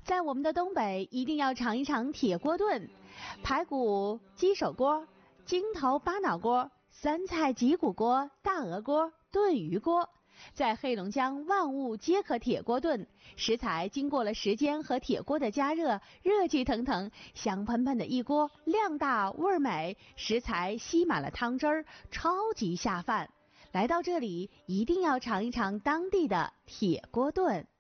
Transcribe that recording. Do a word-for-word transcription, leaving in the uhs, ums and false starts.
在我们的东北，一定要尝一尝铁锅炖，排骨鸡手锅、筋头巴脑锅、酸菜脊骨锅、大鹅锅、炖鱼锅。在黑龙江，万物皆可铁锅炖，食材经过了时间和铁锅的加热，热气腾腾，香喷喷的一锅，量大味儿美，食材吸满了汤汁儿，超级下饭。来到这里，一定要尝一尝当地的铁锅炖。